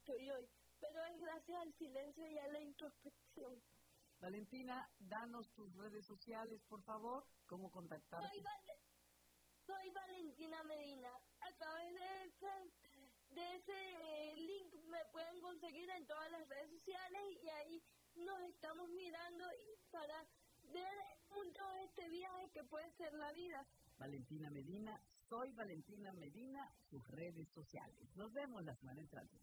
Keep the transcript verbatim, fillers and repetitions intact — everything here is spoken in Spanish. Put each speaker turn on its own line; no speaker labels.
soy hoy, pero es gracias al silencio y a la introspección.
Valentina, danos tus redes sociales, por favor, cómo contactarte.
Soy, Val- soy Valentina Medina. A través de ese, de ese eh, link me pueden conseguir en todas las redes sociales y ahí nos estamos mirando para ver juntos este viaje que puede ser la vida.
Valentina Medina, soy Valentina Medina, sus redes sociales. Nos vemos la semana entrante.